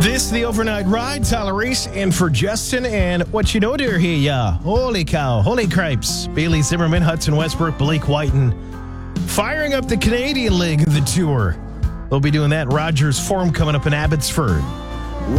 This is the Overnight Ride. Tyler Reese in for Justin. And what you know, dear, here, yeah. Holy cow. Holy cripes. Bailey Zimmerman, Hudson Westbrook, Blake Whiten firing up the Canadian leg of the tour. They'll be doing that. Rogers Forum coming up in Abbotsford.